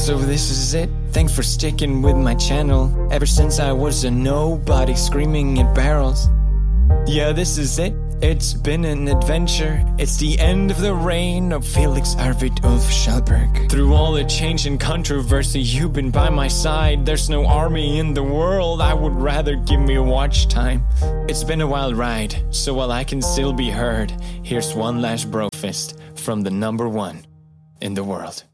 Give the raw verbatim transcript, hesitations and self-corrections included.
So this is it, thanks for sticking with my channel. Ever since I was a nobody screaming at barrels. Yeah, this is it, it's been an adventure. It's the end of the reign of Felix Arvid Ulf Schallberg. Through all the change and controversy, you've been by my side. There's no army in the world, I would rather give me watch time. It's been a wild ride, so while I can still be heard, here's one last brofist from the number one in the world.